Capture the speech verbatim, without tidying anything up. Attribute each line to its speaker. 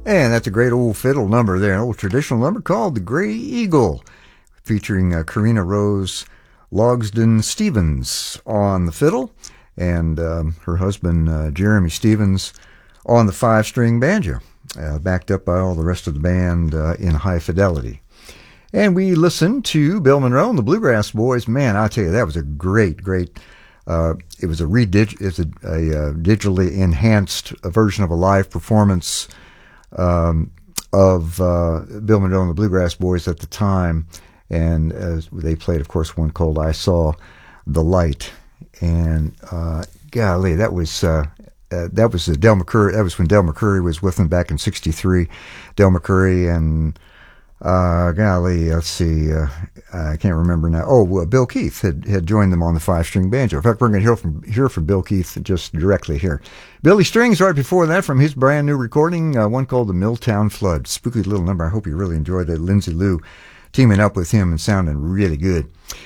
Speaker 1: And that's a great old fiddle number there, an old traditional number called The Gray Eagle, featuring uh, Karina Rose Logsden Stevens on the fiddle, and um, her husband, uh, Jeremy Stevens, on the five-string banjo, uh, backed up by all the rest of the band uh, in high fidelity. And we listened to Bill Monroe and the Bluegrass Boys. Man, I tell you, that was a great, great, uh, it was a, redig- it's a, a, a digitally enhanced version of a live performance um, of uh, Bill Monroe and the Bluegrass Boys at the time. And uh, they played, of course, one called I Saw the Light. And uh, golly, that was... Uh, Uh, that was uh, Del McCoury. That was when Del McCoury was with them back in sixty-three. Del McCoury and uh, golly, let's see, uh, I can't remember now. Oh, uh, Bill Keith had, had joined them on the five-string banjo. In fact, we're going to hear from hear from Bill Keith just directly here. Billy Strings right before that from his brand new recording, uh, one called the Milltown Flood. Spooky little number. I hope you really enjoyed it. Lindsay Lou teaming up with him and sounding really good.